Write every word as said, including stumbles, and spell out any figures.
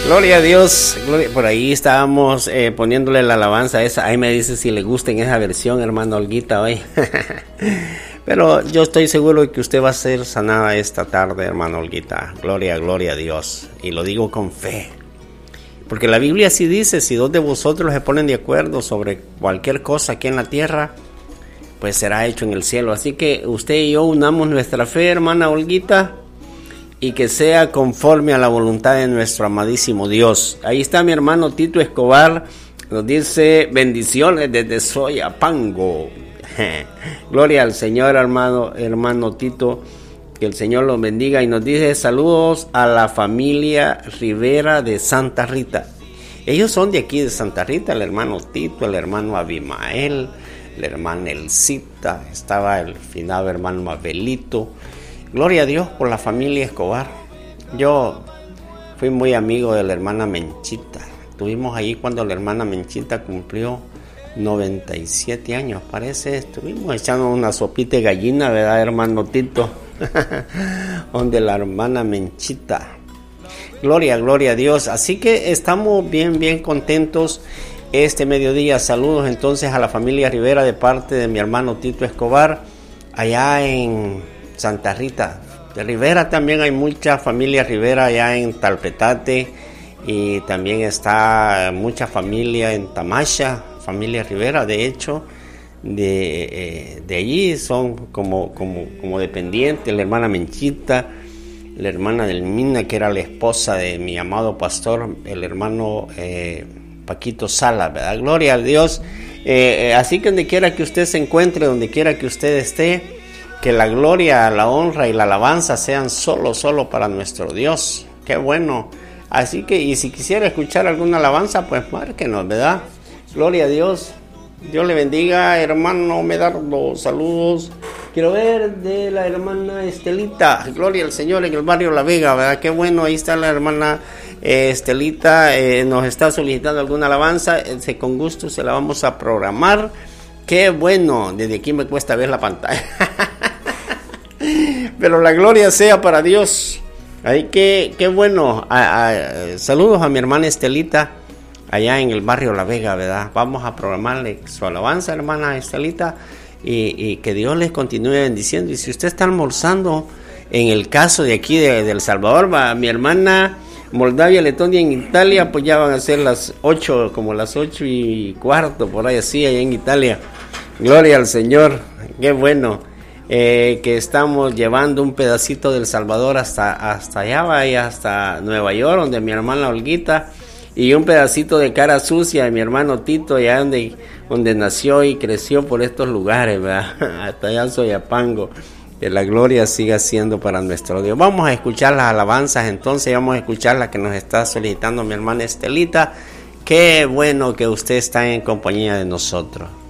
Gloria a Dios. Gloria. Por ahí estábamos eh, poniéndole la alabanza a esa. Ahí me dice si le gusta en esa versión, hermano Olguita, hoy. Pero yo estoy seguro de que usted va a ser sanada esta tarde, hermano Olguita. Gloria, gloria a Dios. Y lo digo con fe. Porque la Biblia así dice, si dos de vosotros se ponen de acuerdo sobre cualquier cosa aquí en la tierra, pues será hecho en el cielo. Así que usted y yo unamos nuestra fe, hermana Olguita, y que sea conforme a la voluntad de nuestro amadísimo Dios. Ahí está mi hermano Tito Escobar, nos dice bendiciones desde Soyapango. Gloria al Señor, hermano, hermano Tito, que el Señor los bendiga, y nos dice saludos a la familia Rivera de Santa Rita. Ellos son de aquí de Santa Rita, el hermano Tito, el hermano Abimael, la hermana Elcita, estaba el finado hermano Abelito. Gloria a Dios por la familia Escobar. Yo fui muy amigo de la hermana Menchita. Estuvimos ahí cuando la hermana Menchita cumplió noventa y siete años, parece. Estuvimos echando una sopita de gallina, ¿verdad, hermano Tito? Donde la hermana Menchita. Gloria, gloria a Dios. Así que estamos bien, bien contentos este mediodía. Saludos entonces a la familia Rivera de parte de mi hermano Tito Escobar, allá en Santa Rita de Rivera. También hay mucha familia Rivera allá en Talpetate, y también está mucha familia en Tamacha, familia Rivera, de hecho, de, eh, de allí son como, como, como dependientes, la hermana Menchita, la hermana del Mina, que era la esposa de mi amado pastor, el hermano eh, Paquito Sala, ¿verdad? Gloria a Dios. Eh, así que donde quiera que usted se encuentre, donde quiera que usted esté, que la gloria, la honra y la alabanza sean solo, solo para nuestro Dios. Qué bueno. Así que, y si quisiera escuchar alguna alabanza, pues márquenos, ¿verdad? Gloria a Dios. Dios le bendiga, hermano Medardo. Saludos. Quiero ver de la hermana Estelita. Gloria al Señor, en el barrio La Vega, ¿verdad? Qué bueno, ahí está la hermana eh, Estelita. Eh, nos está solicitando alguna alabanza. Eh, con gusto se la vamos a programar. Qué bueno. Desde aquí me cuesta ver la pantalla. Pero la gloria sea para Dios. Ahí que, qué bueno. A, a, saludos a mi hermana Estelita, allá en el barrio La Vega, ¿verdad? Vamos a programarle su alabanza, hermana Estelita, y, y que Dios les continúe bendiciendo. Y si usted está almorzando, en el caso de aquí de, de El Salvador, va, mi hermana Moldavia, Letonia en Italia, pues ya van a ser las ocho, como las ocho y cuarto, por ahí así, allá en Italia. Gloria al Señor, qué bueno. Eh, que estamos llevando un pedacito del Salvador hasta, hasta allá, vaya, hasta Nueva York, donde mi hermana Olguita, y un pedacito de cara sucia de mi hermano Tito, allá donde, donde nació y creció por estos lugares, ¿verdad? Hasta allá en Soyapango. Que la gloria siga siendo para nuestro Dios. Vamos a escuchar las alabanzas, entonces vamos a escuchar la que nos está solicitando mi hermana Estelita. Qué bueno que usted está en compañía de nosotros.